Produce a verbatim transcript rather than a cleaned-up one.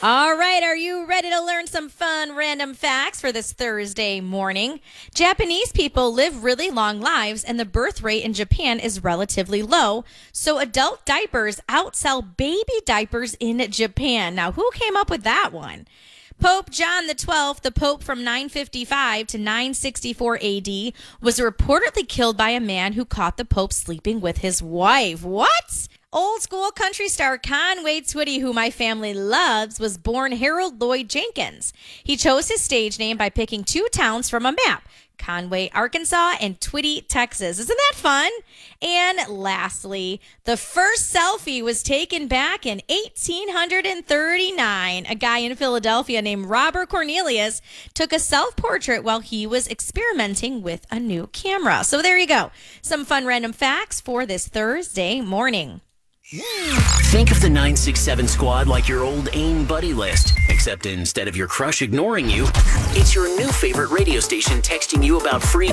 All right, are you ready to learn some fun random facts for this Thursday morning? Japanese people live really long lives, and the birth rate in Japan is relatively low. So adult diapers outsell baby diapers in Japan. Now, who came up with that one? Pope John the twelfth, the Pope from nine fifty-five to nine sixty-four A D, was reportedly killed by a man who caught the Pope sleeping with his wife. What? Old school country star Conway Twitty, who my family loves, was born Harold Lloyd Jenkins. He chose his stage name by picking two towns from a map: Conway, Arkansas, and Twitty, Texas. Isn't that fun? And lastly, the first selfie was taken back in eighteen thirty-nine. A guy in Philadelphia named Robert Cornelius took a self-portrait while he was experimenting with a new camera. So there you go. Some fun random facts for this Thursday morning. Think of the nine six seven squad like your old AIM buddy list, except instead of your crush ignoring you, it's your new favorite radio station texting you about free